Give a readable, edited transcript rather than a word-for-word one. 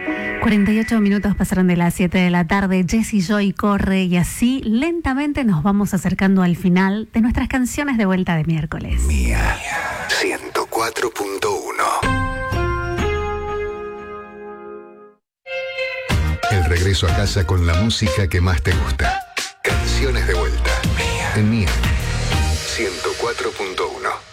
48 minutos pasaron de las 7 de la tarde. Jessy Joy corre y así lentamente nos vamos acercando al final de nuestras canciones de vuelta de miércoles. Mía 104.1. El regreso a casa con la música que más te gusta. Canciones de vuelta. Mía. En Mía 104.1.